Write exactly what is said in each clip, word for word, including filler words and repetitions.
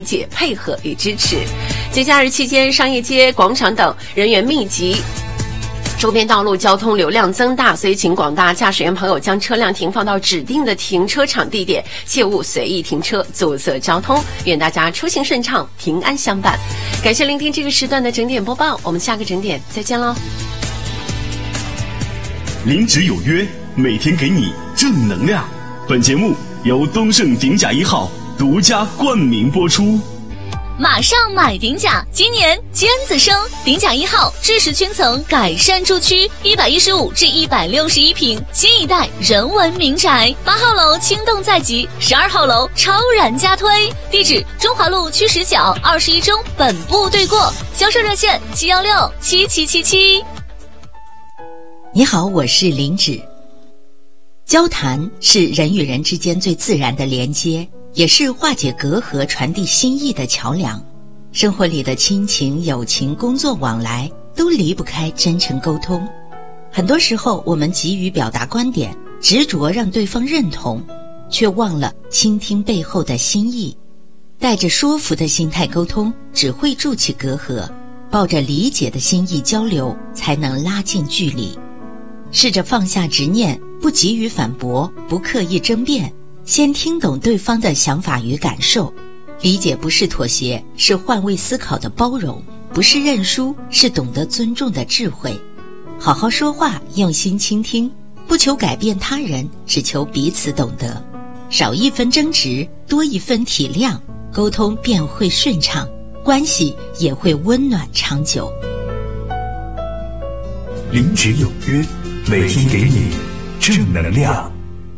解配合与支持。节假日期间，商业街、广场等人员密集，周边道路交通流量增大，所以请广大驾驶员朋友将车辆停放到指定的停车场地点，切勿随意停车，阻塞交通。愿大家出行顺畅，平安相伴。感谢聆听这个时段的整点播报，我们下个整点再见喽。 零值有约，每天给你正能量。本节目由东盛鼎甲一号独家冠名播出。 马上买鼎甲，今年尖子生，鼎甲一号知识圈层改善住区，一百一十五至一百六十一平，新一代人文民宅。八号楼轻动在即，十二号楼超然加推。地址：中华路区十角二十一中本部对过。销售热线：七幺六七七七七。 你好，我是林芷。交谈是人与人之间最自然的连接，也是化解隔阂、传递心意的桥梁。生活里的亲情、友情、工作往来都离不开真诚沟通。很多时候，我们急于表达观点，执着让对方认同，却忘了倾听背后的心意。带着说服的心态沟通，只会筑起隔阂；抱着理解的心意交流，才能拉近距离。试着放下执念，不急于反驳，不刻意争辩，先听懂对方的想法与感受。理解不是妥协，是换位思考的包容；不是认输，是懂得尊重的智慧。好好说话，用心倾听，不求改变他人，只求彼此懂得。少一分争执，多一分体谅，沟通便会顺畅，关系也会温暖长久。 零值有约，每天给你正能量。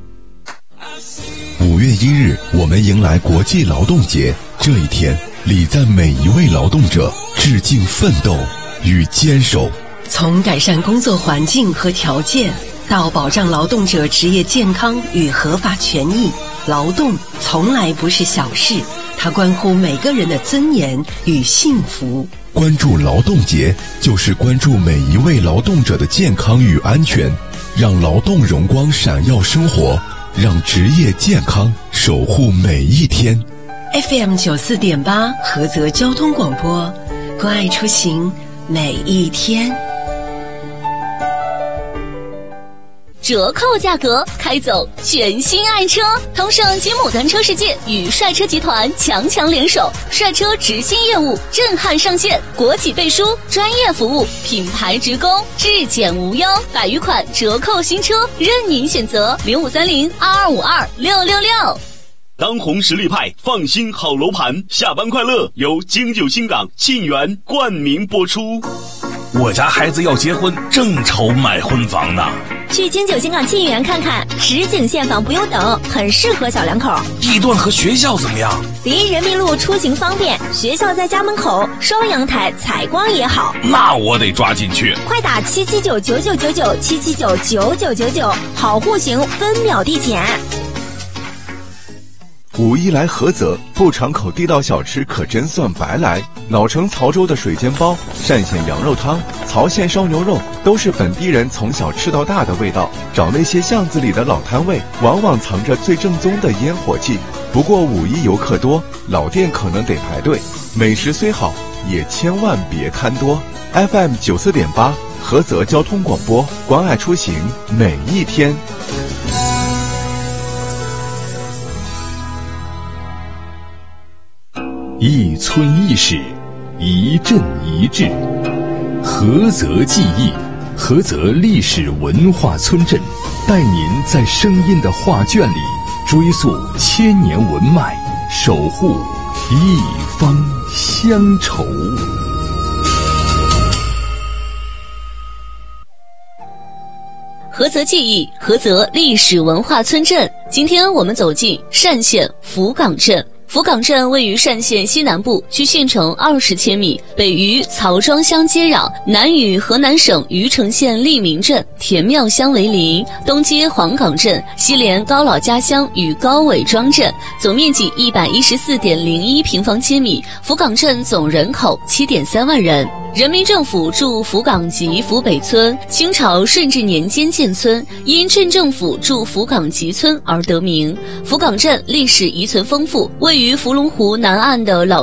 五月一日，我们迎来国际劳动节。这一天，礼赞每一位劳动者，致敬奋斗与坚守。 从改善工作环境和条件，到保障劳动者职业健康与合法权益，劳动从来不是小事，它关乎每个人的尊严与幸福。 关注劳动节，就是关注每一位劳动者的健康与安全，让劳动荣光闪耀生活，让职业健康守护每一天。 F M 九四点八菏泽交通广播，关爱出行每一天。 折扣价格，开走全新爱车！通胜金牡丹车世界与帅车集团强强联手，帅车直新业务震撼上线，国企背书，专业服务，品牌直供，质检无忧，百余款折扣新车任您选择。零五三零二二五二六六六。 当红实力派，放心好楼盘，下班快乐由京九新港沁园冠名播出。 我家孩子要结婚，正愁买婚房呢。 去京九新港沁园看看，实景现房不用等，很适合小两口。 地段和学校怎么样？ 离人民路出行方便，学校在家门口，双阳台，采光也好。 那我得抓紧去。 快打七七九九九九九七七九九九九九，好户型分秒递减。 五一来菏泽，步场口地道小吃可真算白来。老城曹州的水煎包、单县羊肉汤、曹县烧牛肉，都是本地人从小吃到大的味道。找那些巷子里的老摊位，往往藏着最正宗的烟火气。不过五一游客多，老店可能得排队。美食虽好，也千万别贪多。F M 九四点八，菏泽交通广播，关爱出行每一天。 一村一史，一镇一志，菏泽记忆，菏泽历史文化村镇，带您在声音的画卷里追溯千年文脉，守护一方乡愁。 菏泽记忆，菏泽历史文化村镇。今天我们走进单县福岗镇。福岗镇位于单县西南部，距县城二十千米，北与曹庄乡接壤，南与河南省虞城县利民镇、田庙乡为邻，东接黄岗镇，西连高老家乡与高尾庄镇。总面积一百一十四点零一平方千米。福岗镇总人口七点三万人。 人民政府驻福冈集福北村，清朝顺治年间建村，因镇政府驻福冈集村而得名。福冈镇历史遗存丰富，位于福龙湖南岸的老